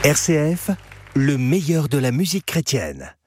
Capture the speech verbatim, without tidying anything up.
R C F, le meilleur de la musique chrétienne.